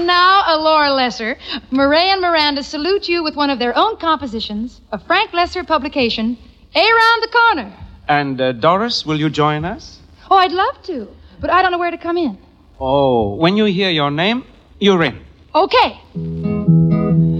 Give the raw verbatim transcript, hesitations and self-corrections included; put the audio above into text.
And now, uh, Laura Lesser, Murray and Miranda salute you with one of their own compositions, a Frank Lesser publication, Around the Corner. And uh, Doris, will you join us? Oh, I'd love to, but I don't know where to come in. Oh, when you hear your name, you're in. Okay.